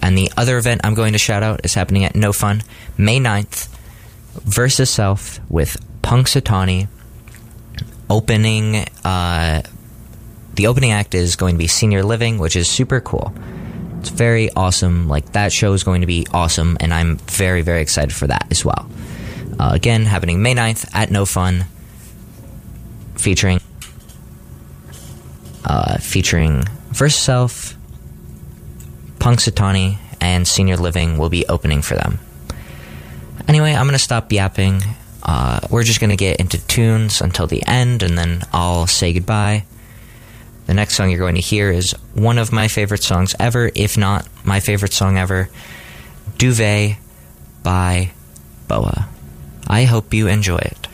And the other event I'm going to shout out is happening at No Fun, May 9th, Versus Self with Punxsutawney. The opening act is going to be Senior Living, which is super cool. It's very awesome. Like, that show is going to be awesome, and I'm very, very excited for that as well. Again, happening May 9th at No Fun, featuring Versus Self, Punxsutawney, and Senior Living will be opening for them. Anyway, I'm going to stop yapping. We're just going to get into tunes until the end, and then I'll say goodbye. The next song you're going to hear is one of my favorite songs ever, if not my favorite song ever, Duvet by Boa. I hope you enjoy it.